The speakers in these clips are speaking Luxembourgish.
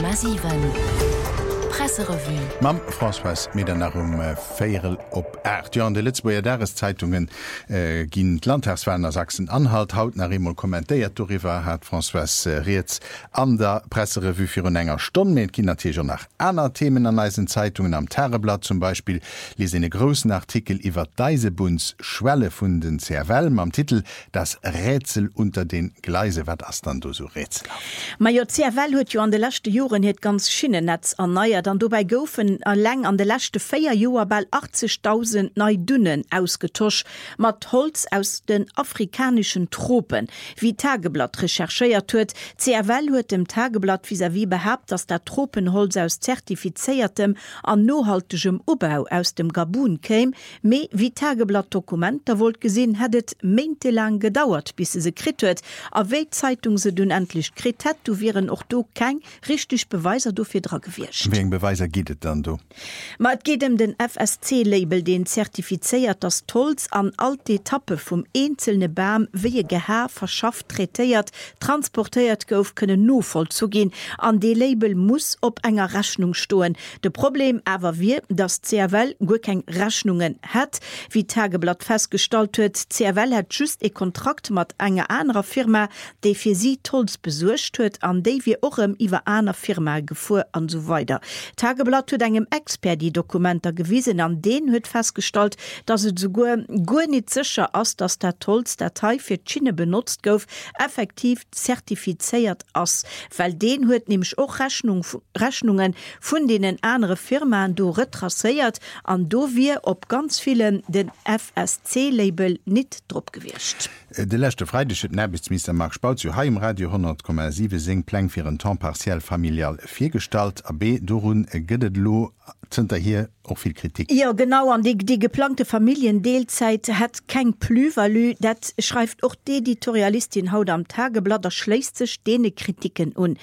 1,7 Presserevue. Mam François Medernachum Féierel op Äert. Ja, an de Litzboer Dareszeitungen ginn Landtagswahlner Sachsen-Anhalt haut nach immer kommentéiert doiwwer hat François Rietz an der Presserevue fir un enger Stonn met Kinderteger nach aner Themen an eisen Zeitungen am Terreblatt zum Beispiel lesen e grossen Artikel iwwer Deisebunds Schwelle vun den CRL am Titel „Das Rätsel unter den Gleise wat as dann do so Rätsel. Maier CRL huet jo an de lachte Joren het ganz Schinnennetz erneuiert, an dobei goufen leng an de lachte 4 Joer ball 80.000 nei Dunnen ausgetosch, mat Holz aus den afrikanischen Tropen. Wie Tageblatt rechercheiert huet, CRL huet dem Tageblatt vis-à-vis behabt, dass der Tropenholz aus zertifiziertem an nohaltegem Ubau aus dem Gabun käm, me wie Tageblatt Dokumenter wollt gesinn hättet monatelang gedauert, bis se krit huet, a Zeitung se dun endlich krit het, du wären och do kein richtig Beweiser dofir dra gewircht. Wegen Beweiser geht dann do? Mat geht den FSC-Label, den zertifiziert das Holz an alte Etappe vum einzelne Bam wie Geher verschafft, treiert, transportiert gouf können no voll zugehen. An de Label muss op enger Rechnung stoen. De Problem awer wie, dass CRL go kein Rechnungen hat, wie Tageblatt festgestalt huet. CRL hat just e Kontrakt mat enger anderer Firma, de fir sie Holz besurcht huet, an de wie ochem iwwer einer Firma gefu an so weiter. Tageblatt huet engem Expert die Dokumenter gewiesen, an den huet festgestalt, dass het sogar gut nicht sicher ass, dass der Holzdatei fir Chine benutzt gouf, effektiv zertifiziert ass, weil den huet nämlich auch Rechnungen vun denen andere Firmen do retracéiert, an do wir op ganz vielen den FSC-Label nicht drop gewircht. De lechte Freidesche Näbisminister Mark Spaut zu Haim Radio 10,7 sing Pläng fir en temps partiell familial Viergestalt, a B dorun gëdet lo zunter hier auch viel Kritik. Ja, genau, an die geplante Familiendeelzeit hat kein Plus-Value, das schreibt auch die Editorialistin haut am Tageblatt, da schlägt sich dene Kritiken un.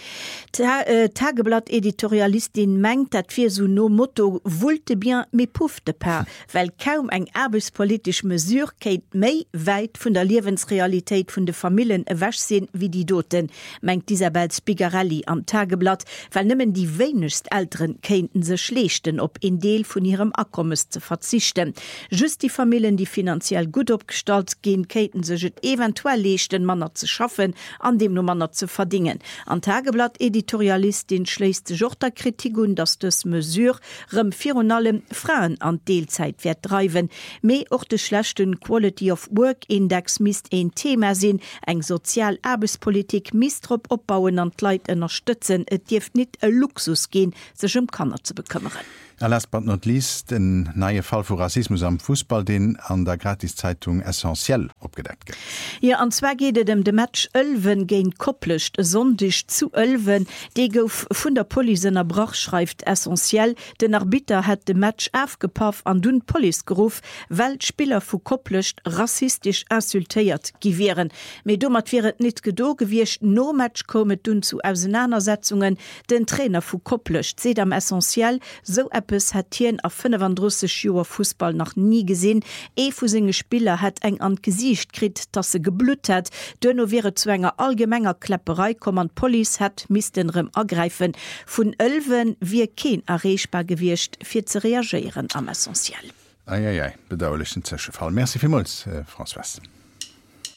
Tageblatt-Editorialistin mengt, dat wir so no Motto wollte bien mais poufte pas, weil kaum eng arbeitspolitisch Mesure geht mei weit von der Lebensrealität von de Familien wäsch sind wie die Doten, mengt Isabel Spigarelli am Tageblatt, weil nimmen die wenigst Älteren kennten se schlechten, ob in Deel von ihrem Akkommes zu verzichten. Just die Familien, die finanziell gut abgestalt gehen, käten sich eventuell lechten Manner zu schaffen, an dem nur Manner zu verdienen. An Tageblatt-Editorialistin schlägt sich auch der Kritik un, dass das Mesure rem allem Frauen an Deelzeit wird treiben. Me auch de schlechten Quality of Work Index misst ein Thema sinn, eng Sozial-Arbeitspolitik misst drauf opbauen und Leute unterstützen. Es darf nicht ein Luxus gehen, sich Kanner zu bekümmern. Last but not least, den neue Fall von Rassismus am Fußball, den an der Gratiszeitung essentiell abgedeckt wird. Ja, und zwar geht es de Match 11 gegen Kopplecht, sondig zu 11. Die gouf von der Polizei erbrach, schreibt essentiell. Den Arbiter hat den Match aufgepafft an den Police gerufen, weil Spieler von Kopplecht rassistisch insultiert gewesen. Mit dummer wäre nicht gedo gewircht, no Match kommen dun zu Auseinandersetzungen. Den Trainer von Kopplecht sieht am essentiell, so hat hien a 35 Joer Fußball noch nie gesinn. Vu singe Spieler hat eng an Gesicht krit, dat se geblut hat. Dönno wäre zu enger allgemenger Klepperei kommen Police hat mistenrem ergreifen. Vun 11 wie kein erreichbar gewircht fir ze reagieren am essentiell. Bedauerlichen Zwischenfall. Merci vielmals, François.